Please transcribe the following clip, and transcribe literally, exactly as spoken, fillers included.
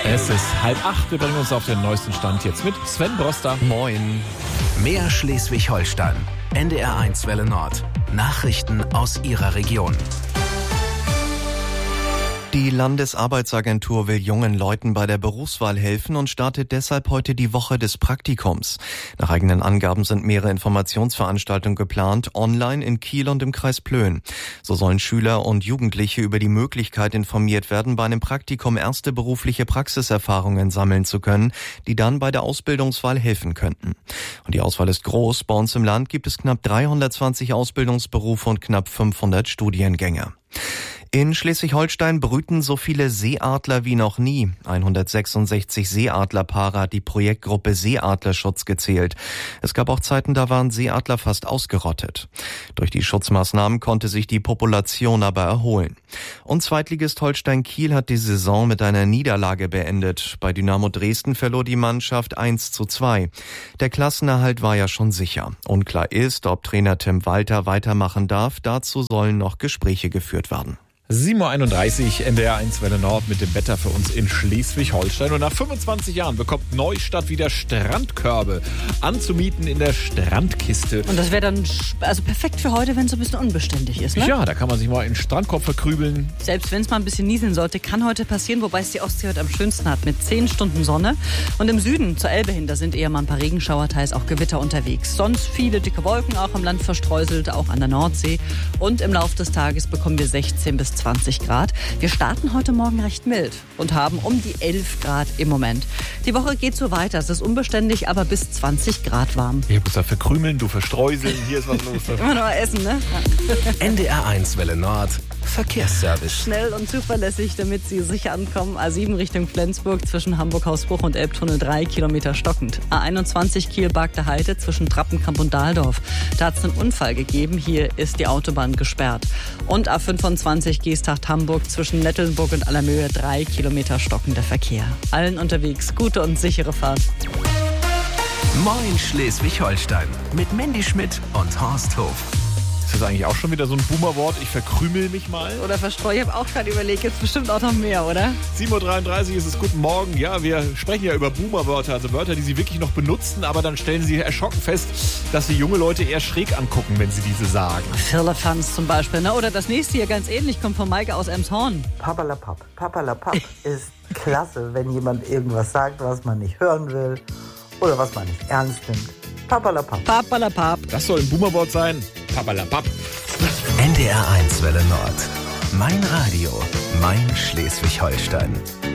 Es ist halb acht. Wir bringen uns auf den neuesten Stand jetzt mit Sven Broster. Moin. Mehr Schleswig-Holstein. N D R eins Welle Nord. Nachrichten aus Ihrer Region. Die Landesarbeitsagentur will jungen Leuten bei der Berufswahl helfen und startet deshalb heute die Woche des Praktikums. Nach eigenen Angaben sind mehrere Informationsveranstaltungen geplant, online in Kiel und im Kreis Plön. So sollen Schüler und Jugendliche über die Möglichkeit informiert werden, bei einem Praktikum erste berufliche Praxiserfahrungen sammeln zu können, die dann bei der Ausbildungswahl helfen könnten. Und die Auswahl ist groß. Bei uns im Land gibt es knapp dreihundertzwanzig Ausbildungsberufe und knapp fünfhundert Studiengänge. In Schleswig-Holstein brüten so viele Seeadler wie noch nie. hundertsechsundsechzig Seeadlerpaare hat die Projektgruppe Seeadlerschutz gezählt. Es gab auch Zeiten, da waren Seeadler fast ausgerottet. Durch die Schutzmaßnahmen konnte sich die Population aber erholen. Und Zweitligist Holstein Kiel hat die Saison mit einer Niederlage beendet. Bei Dynamo Dresden verlor die Mannschaft eins zu zwei. Der Klassenerhalt war ja schon sicher. Unklar ist, ob Trainer Tim Walter weitermachen darf. Dazu sollen noch Gespräche geführt werden. sieben Uhr einunddreißig, N D R eins Welle Nord mit dem Wetter für uns in Schleswig-Holstein. Und nach fünfundzwanzig Jahren bekommt Neustadt wieder Strandkörbe anzumieten in der Strandkiste. Und das wäre dann also perfekt für heute, wenn es so ein bisschen unbeständig ist, ne? Ja, da kann man sich mal in den Strandkorb verkrübeln. Selbst wenn es mal ein bisschen nieseln sollte, kann heute passieren, wobei es die Ostsee heute am schönsten hat mit zehn Stunden Sonne. Und im Süden zur Elbe hin, da sind eher mal ein paar Regenschauer, teils auch Gewitter unterwegs. Sonst viele dicke Wolken auch im Land verstreuselt, auch an der Nordsee. Und im Laufe des Tages bekommen wir sechzehn bis zwanzig Grad. Wir starten heute Morgen recht mild und haben um die elf Grad im Moment. Die Woche geht so weiter. Es ist unbeständig, aber bis zwanzig Grad warm. Ich habe gesagt, verkrümeln, du verstreuseln. Hier ist was los. Immer noch mal essen, ne? Ja. N D R eins Welle Nord. Verkehrsservice. Schnell und zuverlässig, damit Sie sicher ankommen. A sieben Richtung Flensburg zwischen Hamburg-Hausbruch und Elbtunnel drei Kilometer stockend. A einundzwanzig Kiel-Bargter Heide zwischen Trappenkamp und Dahldorf. Da hat es einen Unfall gegeben. Hier ist die Autobahn gesperrt. Und A fünfundzwanzig Geesthacht-Hamburg zwischen Nettelnburg und Allermöhe drei Kilometer stockender Verkehr. Allen unterwegs gute und sichere Fahrt. Moin Schleswig-Holstein mit Mandy Schmidt und Horst Hof. Ist das eigentlich auch schon wieder so ein Boomerwort? Ich verkrümel mich mal. Oder verstreue. Ich habe auch gerade überlegt, jetzt bestimmt auch noch mehr, oder? sieben Uhr dreiunddreißig ist es. Guten Morgen. Ja, wir sprechen ja über Boomerwörter, also Wörter, die Sie wirklich noch benutzen, aber dann stellen Sie erschrocken fest, dass Sie junge Leute eher schräg angucken, wenn Sie diese sagen. Firlefanz zum Beispiel, ne? Oder das nächste hier ganz ähnlich, kommt von Maike aus Elmshorn. Papperlapapp. Papperlapapp ist klasse, wenn jemand irgendwas sagt, was man nicht hören will oder was man nicht ernst nimmt. Papperlapapp. Papperlapapp. Das soll ein Boomerwort sein. Papperlapapp. N D R eins Welle Nord. Mein Radio, mein Schleswig-Holstein.